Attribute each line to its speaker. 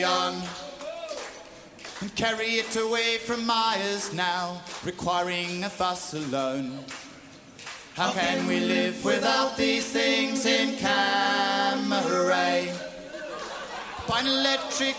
Speaker 1: on and carry it away from Myers now, requiring a fuss alone. How can we live without these things in Camaray? Buy an electric